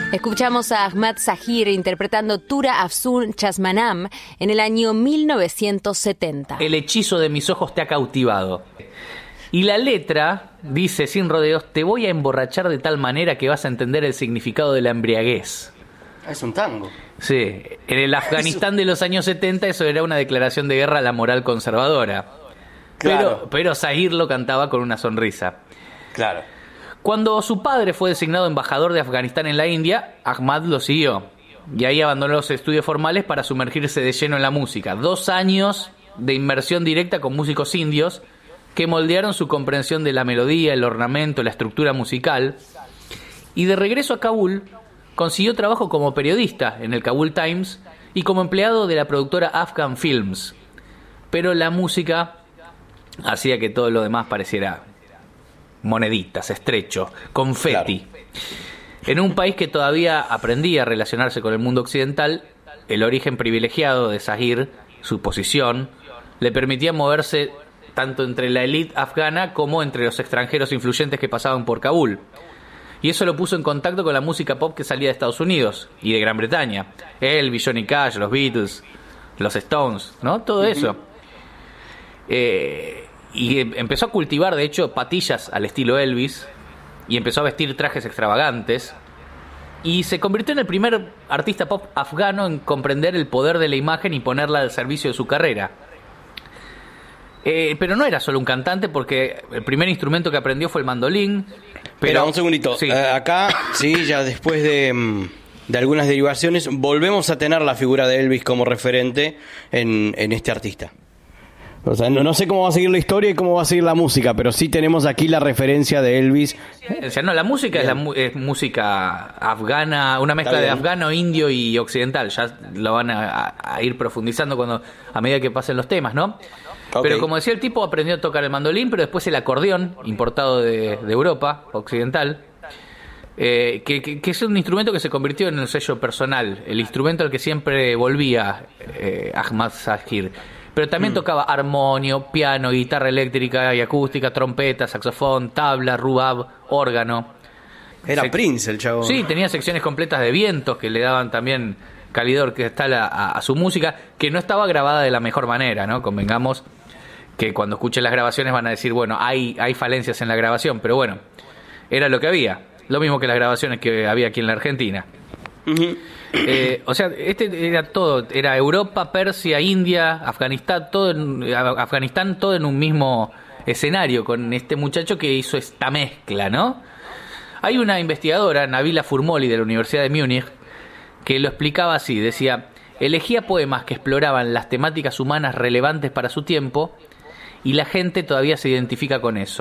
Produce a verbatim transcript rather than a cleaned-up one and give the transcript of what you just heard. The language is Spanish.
Escuchamos a Ahmad Zahir interpretando Tura Afzun Chasmanam en el año mil novecientos setenta. El hechizo de mis ojos te ha cautivado. Y la letra dice, sin rodeos, te voy a emborrachar de tal manera que vas a entender el significado de la embriaguez. Es un tango. Sí, en el Afganistán de los años setenta eso era una declaración de guerra a la moral conservadora. Claro. Pero, pero Zahir lo cantaba con una sonrisa. Claro. Cuando su padre fue designado embajador de Afganistán en la India, Ahmad lo siguió. Y ahí abandonó los estudios formales para sumergirse de lleno en la música. Dos años de inmersión directa con músicos indios que moldearon su comprensión de la melodía, el ornamento, la estructura musical. Y de regreso a Kabul, consiguió trabajo como periodista en el Kabul Times y como empleado de la productora Afghan Films. Pero la música hacía que todo lo demás pareciera moneditas, estrecho, confeti. Claro. En un país que todavía aprendía a relacionarse con el mundo occidental, el origen privilegiado de Zahir, su posición, le permitía moverse tanto entre la élite afgana como entre los extranjeros influyentes que pasaban por Kabul. Y eso lo puso en contacto con la música pop que salía de Estados Unidos y de Gran Bretaña. Elvis, Johnny Cash, los Beatles, los Stones, ¿no? Todo uh-huh. eso. Eh... Y empezó a cultivar, de hecho, patillas al estilo Elvis. Y empezó a vestir trajes extravagantes. Y se convirtió en el primer artista pop afgano en comprender el poder de la imagen y ponerla al servicio de su carrera. Eh, pero no era solo un cantante, porque el primer instrumento que aprendió fue el mandolín. Pero Espera, un segundito. Sí. Uh, acá, sí, ya después de, de algunas derivaciones, volvemos a tener la figura de Elvis como referente en, en este artista. O sea, no, no sé cómo va a seguir la historia y cómo va a seguir la música, pero sí tenemos aquí la referencia de Elvis. O sea, no, la música es, la, es música afgana, una mezcla de afgano, indio y occidental. Ya lo van a, a ir profundizando cuando a medida que pasen los temas, ¿no? Okay. Pero como decía, el tipo aprendió a tocar el mandolín, pero después el acordeón, importado de, de Europa occidental, eh, que, que, que es un instrumento que se convirtió en un sello personal, el instrumento al que siempre volvía eh, Ahmad Zahir. Pero también mm. tocaba armonio, piano, guitarra eléctrica y acústica, trompeta, saxofón, tabla, rubab, órgano. Era Se... Prince el chavo. Sí, tenía secciones completas de vientos que le daban también calidad orquestal a, a, a su música, que no estaba grabada de la mejor manera, ¿no? Convengamos que cuando escuchen las grabaciones van a decir, bueno, hay, hay falencias en la grabación, pero bueno, era lo que había. Lo mismo que las grabaciones que había aquí en la Argentina. Uh-huh. Eh, o sea, este era todo, era Europa, Persia, India, Afganistán, todo en, Afganistán, todo en un mismo escenario con este muchacho que hizo esta mezcla, ¿no? Hay una investigadora, Nabila Furmoli, de la Universidad de Múnich, que lo explicaba así, decía, elegía poemas que exploraban las temáticas humanas relevantes para su tiempo y la gente todavía se identifica con eso.